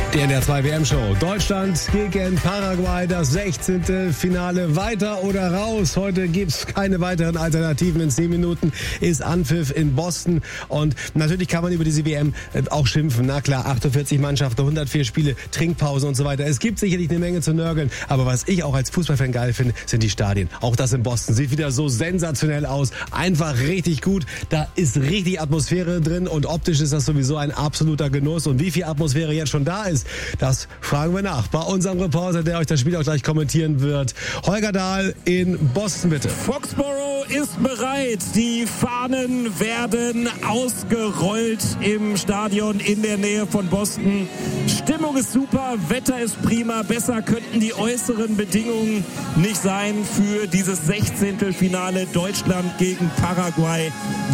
Die NDR 2 WM-Show. Deutschland gegen Paraguay, das 16. Finale. Weiter oder raus? Heute gibt's keine weiteren Alternativen. In 10 Minuten ist Anpfiff in Boston. Und natürlich kann man über diese WM auch schimpfen. Na klar, 48 Mannschaften, 104 Spiele, Trinkpause und so weiter. Es gibt sicherlich eine Menge zu nörgeln. Aber was ich auch als Fußballfan geil finde, sind die Stadien. Auch das in Boston sieht wieder so sensationell aus. Einfach richtig gut. Da ist richtig Atmosphäre drin. Und optisch ist das sowieso ein absoluter Genuss. Und wie viel Atmosphäre jetzt schon da ist, das fragen wir nach bei unserem Reporter, der euch das Spiel auch gleich kommentieren wird. Holger Dahl in Boston, bitte. Foxborough ist bereit. Die Fahnen werden ausgerollt im Stadion in der Nähe von Boston. Stimmung ist super, Wetter ist prima. Besser könnten die äußeren Bedingungen nicht sein für dieses 16. Finale Deutschland gegen Paraguay.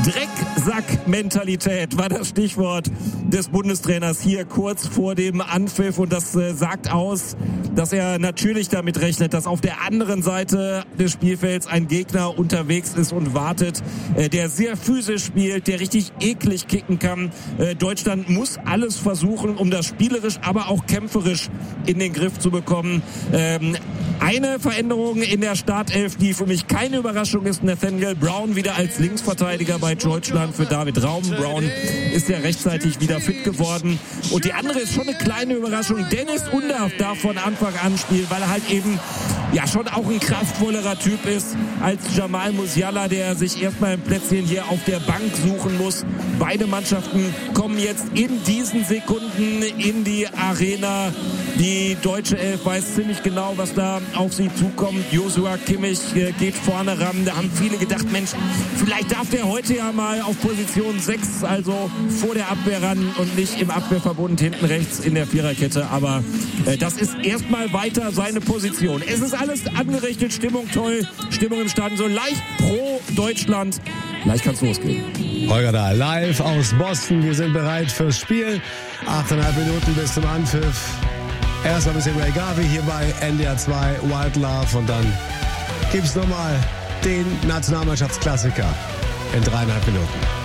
Drecksack-Mentalität war das Stichwort des Bundestrainers hier kurz vor dem Anpfiff. Und das sagt aus, dass er natürlich damit rechnet, dass auf der anderen Seite des Spielfelds ein Gegner unterwegs ist und wartet, der sehr physisch spielt, der richtig eklig kicken kann. Deutschland muss alles versuchen, um das spielerisch, aber auch kämpferisch in den Griff zu bekommen. Eine Veränderung in der Startelf, die für mich keine Überraschung ist: Nathaniel Brown wieder als Linksverteidiger bei Deutschland für David Raum. Brown ist ja rechtzeitig wieder fit geworden. Und die andere ist schon eine kleine Überraschung. Dennis Undaff darf von Anfang an spielen, weil er halt eben ja schon auch ein kraftvollerer Typ ist als Jamal Musiala, der sich erstmal ein Plätzchen hier auf der Bank suchen muss. Beide Mannschaften kommen jetzt in diesen Sekunden in die Arena. Die deutsche Elf weiß ziemlich genau, was da auf sie zukommt. Joshua Kimmich geht vorne ran. Da haben viele gedacht, Mensch, vielleicht darf der heute ja mal auf Position 6, also vor der Abwehr ran und nicht im Abwehrverbund hinten rechts in der Viererkette. Aber das ist erstmal weiter seine Position. Es ist alles angerichtet, Stimmung toll, Stimmung im Stadion so leicht pro Deutschland. Gleich kann's losgehen. Holger da live aus Boston. Wir sind bereit fürs Spiel. 8,5 Minuten bis zum Anpfiff. Erst ein bisschen Ray Garvey hier bei NDR 2 Wild Love und dann gibt's nochmal den Nationalmannschaftsklassiker in 3,5 Minuten.